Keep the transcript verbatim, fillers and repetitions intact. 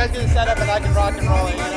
guys do the setup and I can rock and roll it.